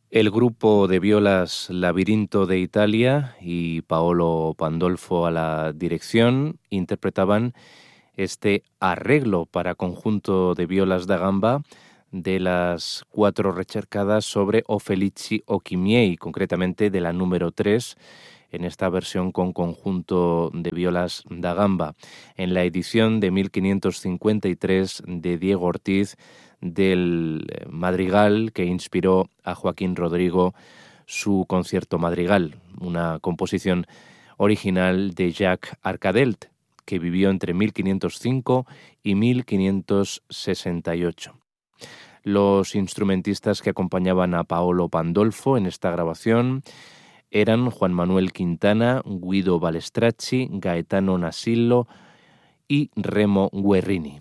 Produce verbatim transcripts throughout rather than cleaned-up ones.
El grupo de violas Labirinto de Italia y Paolo Pandolfo a la dirección interpretaban este arreglo para conjunto de violas da gamba de las cuatro recercadas sobre O Felici o chi miei, concretamente de la número tres, en esta versión con conjunto de violas da gamba, en la edición de mil quinientos cincuenta y tres de Diego Ortiz, del madrigal que inspiró a Joaquín Rodrigo su concierto madrigal, una composición original de Jacques Arcadelt, que vivió entre mil quinientos cinco y mil quinientos sesenta y ocho. Los instrumentistas que acompañaban a Paolo Pandolfo en esta grabación eran Juan Manuel Quintana, Guido Balestracci, Gaetano Nasillo y Remo Guerrini.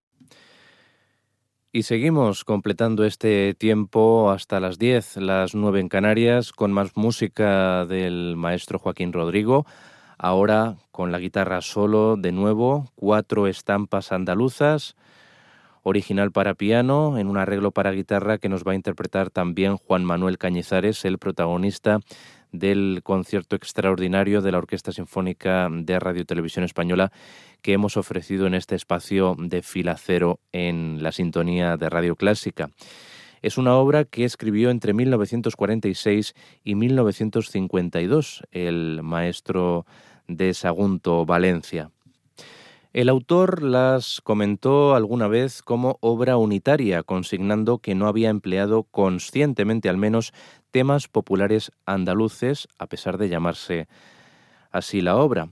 Y seguimos completando este tiempo hasta las diez, las nueve en Canarias, con más música del maestro Joaquín Rodrigo. Ahora con la guitarra solo, de nuevo, Cuatro estampas andaluzas, original para piano, en un arreglo para guitarra que nos va a interpretar también Juan Manuel Cañizares, el protagonista del concierto extraordinario de la Orquesta Sinfónica de Radio y Televisión Española que hemos ofrecido en este espacio de Fila Cero en la sintonía de Radio Clásica. Es una obra que escribió entre mil novecientos cuarenta y seis y mil novecientos cincuenta y dos el maestro de Sagunto, Valencia. El autor las comentó alguna vez como obra unitaria, consignando que no había empleado conscientemente al menos temas populares andaluces, a pesar de llamarse así la obra.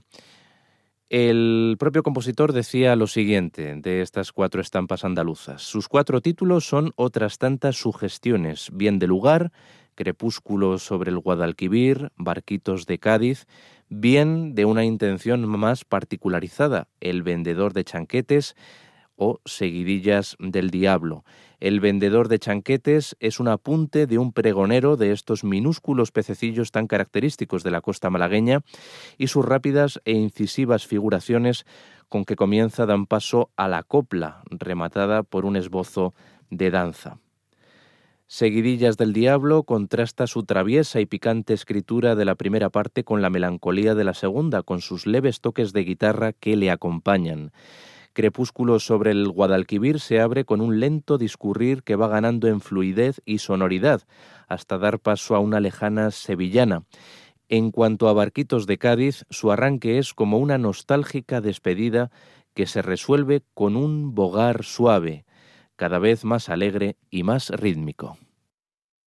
El propio compositor decía lo siguiente de estas cuatro estampas andaluzas. Sus cuatro títulos son otras tantas sugestiones, bien de lugar, Crepúsculo sobre el Guadalquivir, Barquitos de Cádiz, bien de una intención más particularizada, El vendedor de chanquetes o Seguidillas del diablo. El vendedor de chanquetes es un apunte de un pregonero de estos minúsculos pececillos tan característicos de la costa malagueña y sus rápidas e incisivas figuraciones con que comienza dan paso a la copla, rematada por un esbozo de danza. Seguidillas del diablo contrasta su traviesa y picante escritura de la primera parte con la melancolía de la segunda, con sus leves toques de guitarra que le acompañan. Crepúsculo sobre el Guadalquivir se abre con un lento discurrir que va ganando en fluidez y sonoridad, hasta dar paso a una lejana sevillana. En cuanto a Barquitos de Cádiz, su arranque es como una nostálgica despedida que se resuelve con un bogar suave, cada vez más alegre y más rítmico.